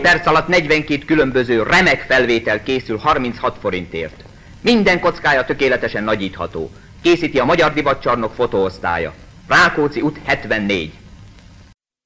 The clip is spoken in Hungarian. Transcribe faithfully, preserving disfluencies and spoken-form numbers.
perc alatt negyvenkét különböző remek felvétel készül harminchat forintért. Minden kockája tökéletesen nagyítható. Készíti a Magyar Divatcsarnok fotóosztálya. Rákóczi út hetvennégy.